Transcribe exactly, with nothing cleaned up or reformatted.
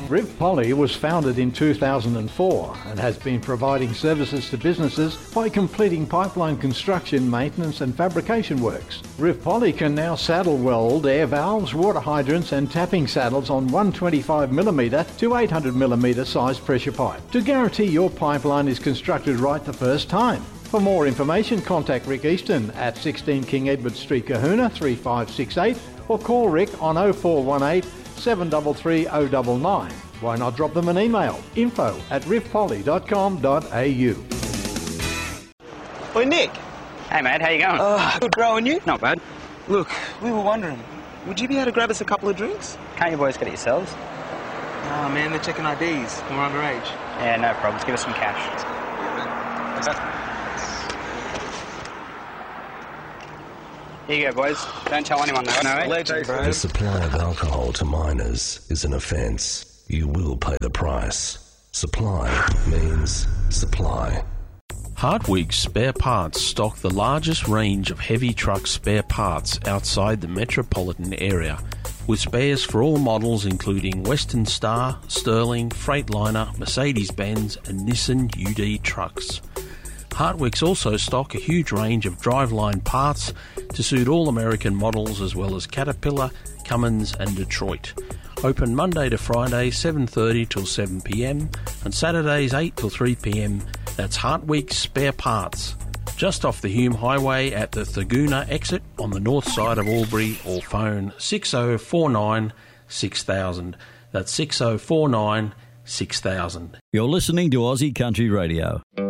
Riv Poly was founded in two thousand four and has been providing services to businesses by completing pipeline construction, maintenance and fabrication works. Riv Poly can now saddle weld air valves, water hydrants and tapping saddles on one twenty-five millimetre to eight hundred millimetre size pressure pipe to guarantee your pipeline is constructed right the first time. For more information, contact Rick Easton at sixteen King Edward Street, Kahuna, three five six eight, or call Rick on oh four one eight, seven three three, oh nine nine. Why not drop them an email? info at rivpoly dot com dot a u. Oi, Nick. Hey, mate, how you going? Uh, good, bro, and you? Not bad. Look, we were wondering, would you be able to grab us a couple of drinks? Can't you boys get it yourselves? Oh, man, they're checking I Ds. We're underage. Yeah, no problems. Give us some cash. Here you go, boys. Don't tell anyone, though. No, Legend, bro. The supply of alcohol to minors is an offence. You will pay the price. Supply means supply. Hartwig's Spare Parts stock the largest range of heavy truck spare parts outside the metropolitan area, with spares for all models including Western Star, Sterling, Freightliner, Mercedes-Benz and Nissan U D trucks. Hartwig's also stock a huge range of driveline parts to suit all American models as well as Caterpillar, Cummins and Detroit. Open Monday to Friday seven thirty till seven p m and Saturdays eight till three p m. That's Hartwig's Spare Parts, just off the Hume Highway at the Thaguna exit on the north side of Albury, or phone six oh four nine, six thousand. That's six oh four nine, six thousand. You're listening to Aussie Country Radio.